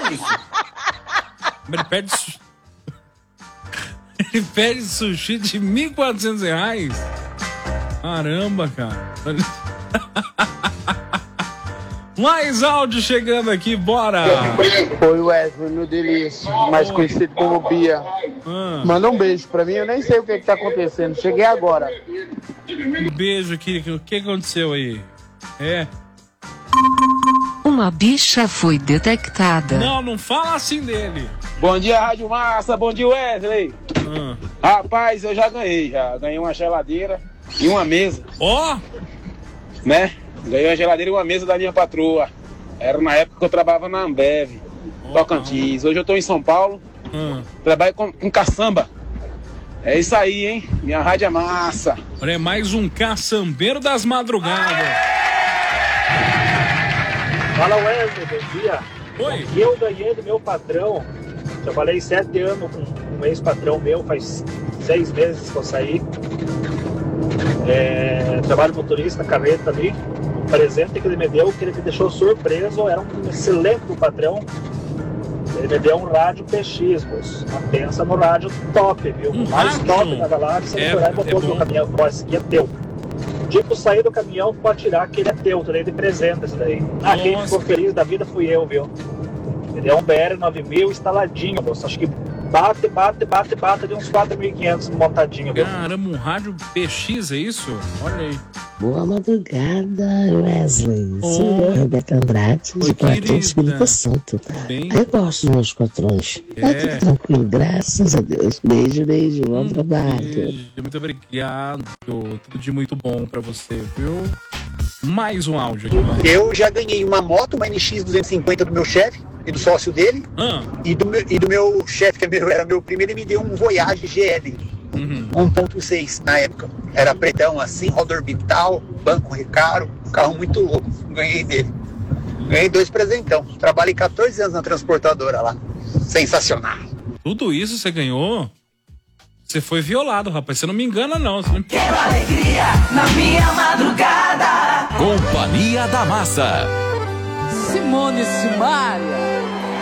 isso? Ele pede... Ele pede sushi de R$1.400? Caramba, cara. Mais áudio chegando aqui, bora! Oi, Wesley, meu delícia, mais conhecido como Bia. Manda um beijo pra mim, eu nem sei o que tá acontecendo, cheguei agora. Um beijo aqui, o que aconteceu aí? Uma bicha foi detectada. Não fala assim dele. Bom dia, Rádio Massa, bom dia, Wesley. Rapaz, eu já ganhei uma geladeira e uma mesa. Né? Ganhei uma geladeira e uma mesa da minha patroa. Era na época que eu trabalhava na Ambev, Tocantins. Hoje eu tô em São Paulo, trabalho com caçamba. É isso aí, hein? Minha rádio é massa. Olha, é mais um caçambeiro das madrugadas. Fala, Wesley, bom dia. Oi. Eu ganhei do meu patrão. Trabalhei 7 anos com um ex-patrão meu, faz 6 meses que eu saí. Trabalho motorista, carreta ali. O presente que ele me deu, que ele me deixou surpreso, era um excelente patrão. Ele me deu um rádio PX, moço. Pensa no rádio top, viu? O mais top da galáxia. Ele foi lá e botou no caminhão. Esse aqui é teu. Tipo, sair do caminhão, pode tirar que ele é teu. Tô de presente esse daí. Quem ficou feliz da vida fui eu, viu? Ele é um BR-9000 instaladinho, moço. Acho que bate de uns 4.500 montadinho, viu? Caramba, um rádio PX, é isso? Olha aí. Boa madrugada, Wesley. Sou eu, Rebeca Andrade, de Platão Espírito Santo. Eu gosto dos meus patrões. Tá tudo tranquilo, graças a Deus. Beijo, bom trabalho. Muito obrigado. Tudo de muito bom pra você, viu? Mais um áudio aqui. Eu já ganhei uma moto, uma NX 250 do meu chefe e do sócio dele. E do meu chefe, que era meu primo, ele me deu um Voyage GL. 1.6 na época. Era pretão assim, roda orbital, banco recaro, carro muito louco. Ganhei dele. Ganhei 2 presentão. Trabalhei 14 anos na transportadora lá. Sensacional. Tudo isso você ganhou? Você foi violado, rapaz. Você não me engana, não. Você não... Quero alegria na minha madrugada. Companhia da Massa. Simone Simaria.